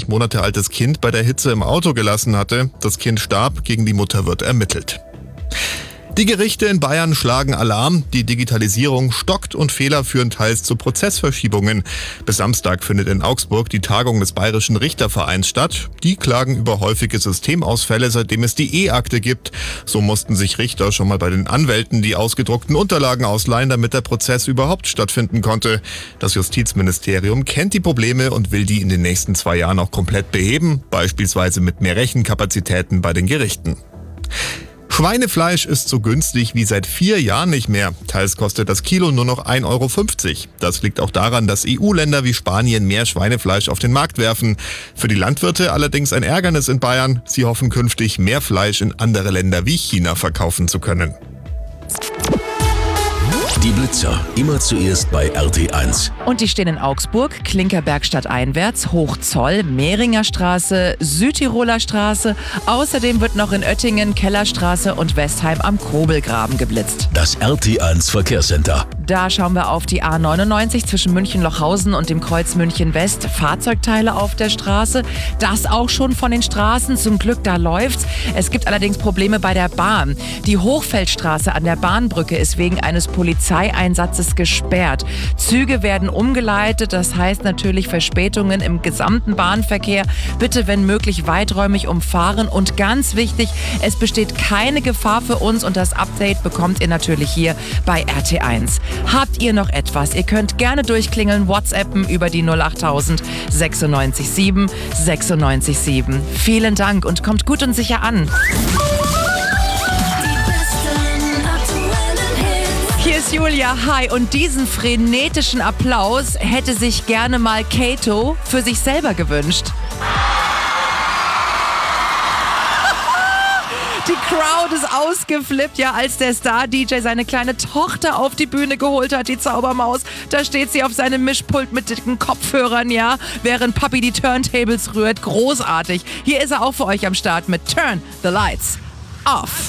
20 Monate altes Kind bei der Hitze im Auto gelassen hatte. Das Kind starb, gegen die Mutter wird ermittelt. Die Gerichte in Bayern schlagen Alarm. Die Digitalisierung stockt und Fehler führen teils zu Prozessverschiebungen. Bis Samstag findet in Augsburg die Tagung des Bayerischen Richtervereins statt. Die klagen über häufige Systemausfälle, seitdem es die E-Akte gibt. So mussten sich Richter schon mal bei den Anwälten die ausgedruckten Unterlagen ausleihen, damit der Prozess überhaupt stattfinden konnte. Das Justizministerium kennt die Probleme und will die in den nächsten 2 Jahren auch komplett beheben, beispielsweise mit mehr Rechenkapazitäten bei den Gerichten. Schweinefleisch ist so günstig wie seit 4 Jahren nicht mehr. Teils kostet das Kilo nur noch 1,50 Euro. Das liegt auch daran, dass EU-Länder wie Spanien mehr Schweinefleisch auf den Markt werfen. Für die Landwirte allerdings ein Ärgernis in Bayern. Sie hoffen künftig, mehr Fleisch in andere Länder wie China verkaufen zu können. Die Blitzer, immer zuerst bei RT1. Und die stehen in Augsburg, Klinkerbergstadt einwärts, Hochzoll, Mehringer Straße, Südtiroler Straße. Außerdem wird noch in Oettingen, Kellerstraße und Westheim am Kobelgraben geblitzt. Das RT1 Verkehrscenter. Da schauen wir auf die A99 zwischen München-Lochhausen und dem Kreuz München-West. Fahrzeugteile auf der Straße. Das auch schon von den Straßen. Zum Glück, da läuft's. Es gibt allerdings Probleme bei der Bahn. Die Hochfeldstraße an der Bahnbrücke ist wegen eines Polizeieinsatzes gesperrt. Züge werden umgeleitet. Das heißt natürlich Verspätungen im gesamten Bahnverkehr. Bitte, wenn möglich, weiträumig umfahren. Und ganz wichtig, es besteht keine Gefahr für uns. Und das Update bekommt ihr natürlich hier bei RT1. Habt ihr noch etwas? Ihr könnt gerne durchklingeln, WhatsAppen über die 08000 96 7 96 7. Vielen Dank und kommt gut und sicher an. Hier ist Julia, hi, und diesen frenetischen Applaus hätte sich gerne mal Kato für sich selber gewünscht. Die Crowd ist ausgeflippt, ja, als der Star-DJ seine kleine Tochter auf die Bühne geholt hat, die Zaubermaus. Da steht sie auf seinem Mischpult mit dicken Kopfhörern, ja, während Papi die Turntables rührt. Großartig. Hier ist er auch für euch am Start mit Turn the Lights Off.